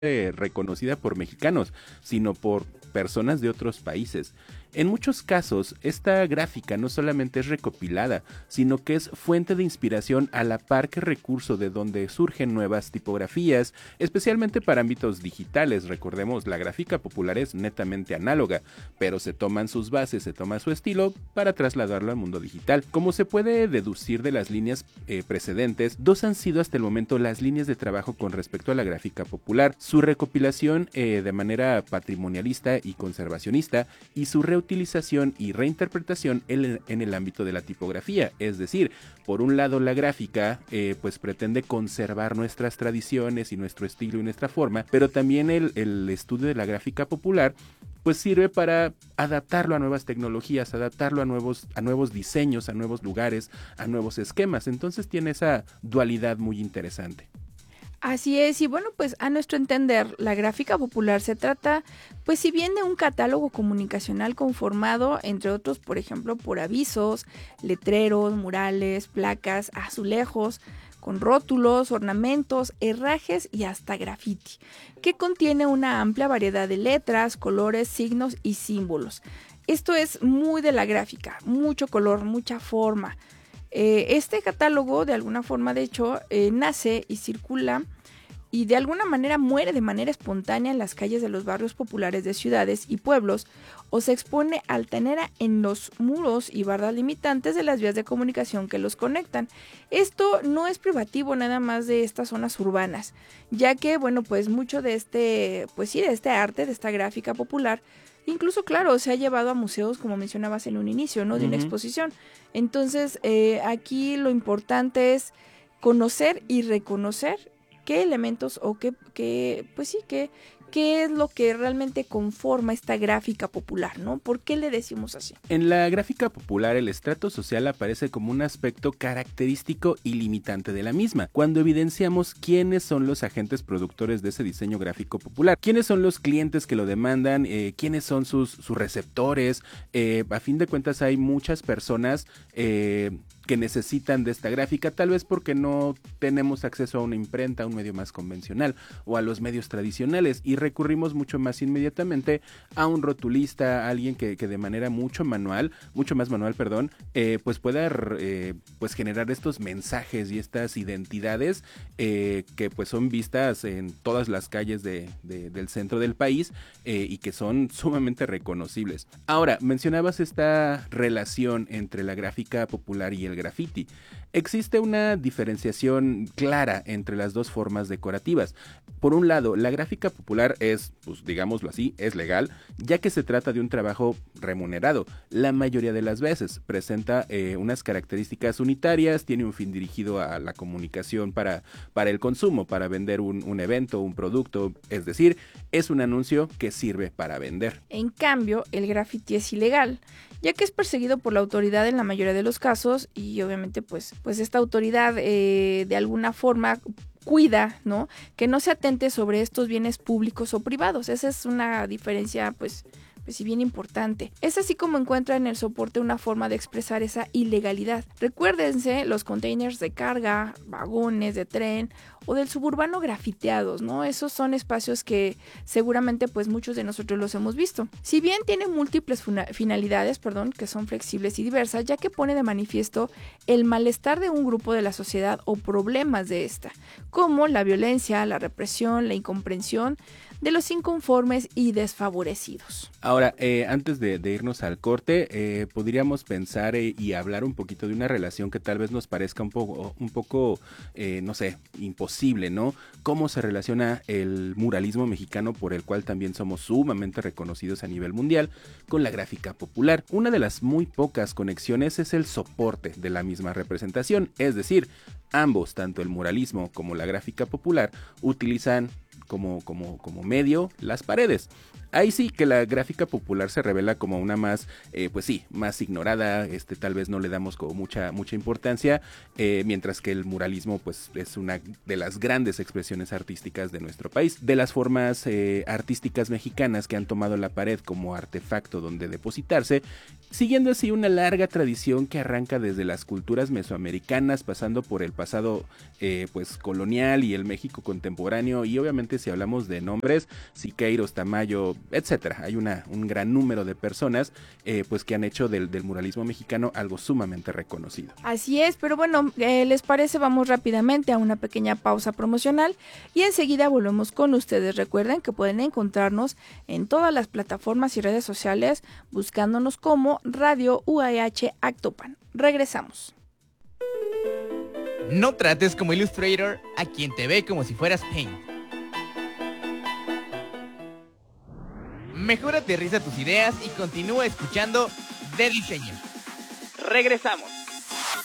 reconocida por mexicanos, sino por personas de otros países. En muchos casos, esta gráfica no solamente es recopilada, sino que es fuente de inspiración a la par que recurso de donde surgen nuevas tipografías, especialmente para ámbitos digitales. Recordemos, la gráfica popular es netamente análoga, pero se toman sus bases, se toma su estilo para trasladarlo al mundo digital. Como se puede deducir de las líneas precedentes, dos han sido hasta el momento las líneas de trabajo con respecto a la gráfica popular: su recopilación de manera patrimonialista y conservacionista, y su reutilización y reinterpretación en el ámbito de la tipografía. Es decir, por un lado la gráfica pues pretende conservar nuestras tradiciones y nuestro estilo y nuestra forma, pero también el estudio de la gráfica popular pues sirve para adaptarlo a nuevas tecnologías, adaptarlo a nuevos diseños, a nuevos lugares, a nuevos esquemas. Entonces tiene esa dualidad muy interesante. Así es, y bueno, pues a nuestro entender, la gráfica popular se trata, pues si bien de un catálogo comunicacional conformado, entre otros, por ejemplo, por avisos, letreros, murales, placas, azulejos, con rótulos, ornamentos, herrajes y hasta graffiti, que contiene una amplia variedad de letras, colores, signos y símbolos. Esto es muy de la gráfica, mucho color, mucha forma. Este catálogo, de alguna forma, de hecho, nace y circula y de alguna manera muere de manera espontánea en las calles de los barrios populares de ciudades y pueblos, o se expone altanera en los muros y bardas limitantes de las vías de comunicación que los conectan. Esto no es privativo nada más de estas zonas urbanas, ya que, bueno, pues mucho de este arte, de esta gráfica popular, incluso, claro, se ha llevado a museos, como mencionabas en un inicio, ¿no? De una exposición. Entonces, aquí lo importante es conocer y reconocer qué elementos o qué es lo que realmente conforma esta gráfica popular, ¿no? ¿Por qué le decimos así? En la gráfica popular, el estrato social aparece como un aspecto característico y limitante de la misma, cuando evidenciamos quiénes son los agentes productores de ese diseño gráfico popular, quiénes son los clientes que lo demandan, quiénes son sus receptores. A fin de cuentas, hay muchas personas que necesitan de esta gráfica, tal vez porque no tenemos acceso a una imprenta, a un medio más convencional o a los medios tradicionales, y recurrimos mucho más inmediatamente a un rotulista, a alguien que de manera mucho más manual, pues pueda pues generar estos mensajes y estas identidades que pues son vistas en todas las calles del centro del país y que son sumamente reconocibles. Ahora, mencionabas esta relación entre la gráfica popular y el graffiti. Existe una diferenciación clara entre las dos formas decorativas. Por un lado, la gráfica popular es, pues digámoslo así, es legal, ya que se trata de un trabajo remunerado. La mayoría de las veces presenta unas características unitarias, tiene un fin dirigido a la comunicación para el consumo, para vender un evento, un producto, es decir, es un anuncio que sirve para vender. En cambio, el graffiti es ilegal, ya que es perseguido por la autoridad en la mayoría de los casos y obviamente pues esta autoridad de alguna forma cuida, ¿no?, que no se atente sobre estos bienes públicos o privados. Esa es una diferencia pues si bien importante. Es así como encuentra en el soporte una forma de expresar esa ilegalidad. Recuérdense los containers de carga, vagones de tren o del suburbano grafiteados, ¿no? Esos son espacios que seguramente pues muchos de nosotros los hemos visto. Si bien tiene múltiples finalidades, que son flexibles y diversas, ya que pone de manifiesto el malestar de un grupo de la sociedad o problemas de esta, como la violencia, la represión, la incomprensión de los inconformes y desfavorecidos. Ahora, antes de irnos al corte, podríamos pensar y hablar un poquito de una relación que tal vez nos parezca un poco no sé, imposible, ¿no? ¿Cómo se relaciona el muralismo mexicano, por el cual también somos sumamente reconocidos a nivel mundial, con la gráfica popular? Una de las muy pocas conexiones es el soporte de la misma representación, es decir, ambos, tanto el muralismo como la gráfica popular, utilizan como medio las paredes. Ahí sí que la gráfica popular se revela como una más, pues sí, más ignorada, tal vez no le damos como mucha importancia, mientras que el muralismo pues es una de las grandes expresiones artísticas de nuestro país. De las formas artísticas mexicanas que han tomado la pared como artefacto donde depositarse, siguiendo así una larga tradición que arranca desde las culturas mesoamericanas, pasando por el pasado pues colonial y el México contemporáneo, y obviamente si hablamos de nombres, Siqueiros, Tamayo, etcétera. Hay un gran número de personas pues que han hecho del muralismo mexicano algo sumamente reconocido. Así es, pero bueno, ¿les parece? Vamos rápidamente a una pequeña pausa promocional y enseguida volvemos con ustedes. Recuerden que pueden encontrarnos en todas las plataformas y redes sociales buscándonos como Radio UAH Actopan. Regresamos. No trates como Illustrator a quien te ve como si fueras Paint. Mejor aterriza tus ideas y continúa escuchando De Diseño. Regresamos.